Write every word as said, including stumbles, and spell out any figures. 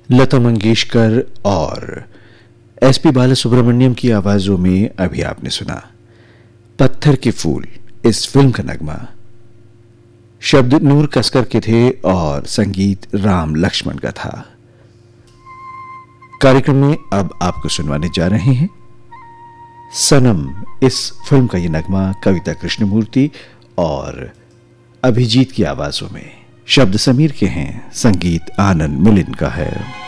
लता मंगेशकर और S P Balasubrahmanyam की आवाजों में अभी आपने सुना पत्थर के फूल, इस फिल्म का नगमा। शब्द नूर कसकर के थे और संगीत राम लक्ष्मण का था। कार्यक्रम में अब आपको सुनवाने जा रहे हैं सनम, इस फिल्म का यह नगमा कविता कृष्णमूर्ति और अभिजीत की आवाजों में। शब्द समीर के हैं, संगीत आनंद मिलिन का है।